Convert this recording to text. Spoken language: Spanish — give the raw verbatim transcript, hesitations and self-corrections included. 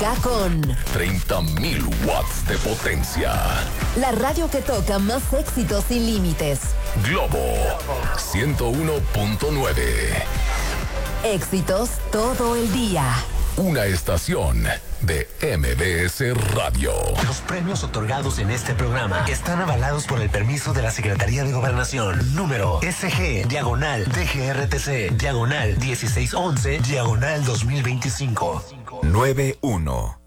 arranca con treinta mil watts de potencia. La radio que toca más éxitos sin límites. Globo ciento uno punto nueve. Éxitos todo el día. Una estación de M B S Radio. Los premios otorgados en este programa están avalados por el permiso de la Secretaría de Gobernación. Número S G, diagonal, D G R T C, diagonal, dieciséis once, diagonal dos mil veinticinco. nueve uno.